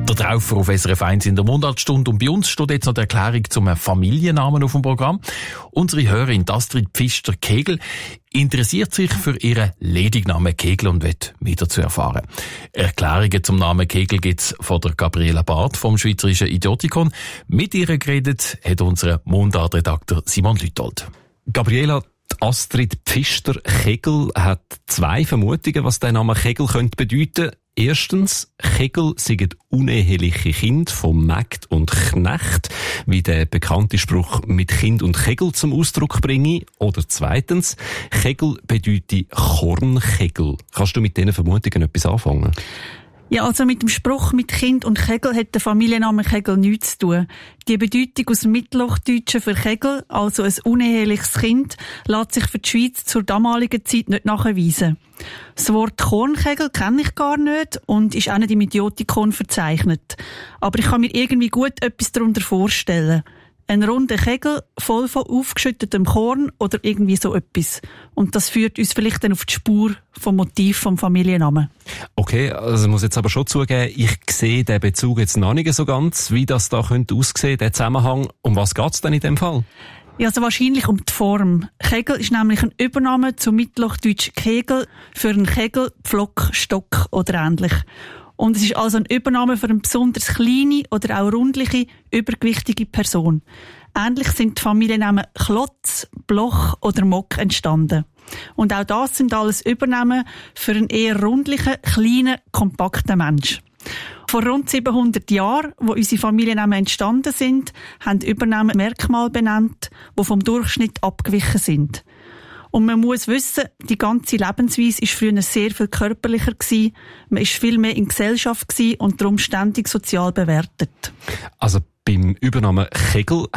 Der Traufer auf SRF 1 in der Mundartstunde. Und bei uns steht jetzt noch die Erklärung zum Familiennamen auf dem Programm. Unsere Hörerin Astrid Pfister-Kegel interessiert sich für ihren Ledignamen Kegel und will mehr dazu erfahren. Erklärungen zum Namen Kegel gibt's von der Gabriela Barth vom Schweizerischen Idiotikon. Mit ihr geredet hat unser Mundart-Redakteur Simon Lüthold. Gabriela, Astrid Pfister-Kegel hat zwei Vermutungen, was der Name Kegel könnte bedeuten. Erstens, Kegel sind uneheliche Kinder von Mägd und Knecht, wie der bekannte Spruch mit Kind und Kegel zum Ausdruck bringe. Oder zweitens, Kegel bedeutet Kornkegel. Kannst du mit diesen Vermutungen etwas anfangen? Ja, also mit dem Spruch mit Kind und Kegel hat der Familienname Kegel nichts zu tun. Die Bedeutung aus dem Mittelhochdeutschen für Kegel, also ein uneheliches Kind, lässt sich für die Schweiz zur damaligen Zeit nicht nachweisen. Das Wort Kornkegel kenne ich gar nicht und ist auch nicht im Idiotikon verzeichnet. Aber ich kann mir irgendwie gut etwas darunter vorstellen. Ein runder Kegel voll von aufgeschüttetem Korn oder irgendwie so etwas. Und das führt uns vielleicht dann auf die Spur vom Motiv vom Familiennamen. Okay, also ich muss jetzt aber schon zugeben, ich sehe den Bezug jetzt noch nicht so ganz, wie das da könnte aussehen, der Zusammenhang. Um was geht's denn in dem Fall? Ja, also wahrscheinlich um die Form. Kegel ist nämlich ein Übername zum Mittelhochdeutsch Kegel für einen Kegel, Pflock, Stock oder ähnlich. Und es ist also ein Übername für eine besonders kleine oder auch rundliche, übergewichtige Person. Ähnlich sind die Familiennamen Klotz, Bloch oder Mock entstanden. Und auch das sind alles Übernamen für einen eher rundlichen, kleinen, kompakten Mensch. Vor rund 700 Jahren, wo unsere Familiennamen entstanden sind, haben Übernamen Merkmale benannt, die vom Durchschnitt abgewichen sind. Und man muss wissen, die ganze Lebensweise war früher sehr viel körperlicher gewesen. Man war viel mehr in Gesellschaft gewesen und darum ständig sozial bewertet. Also beim Übernamen Kegel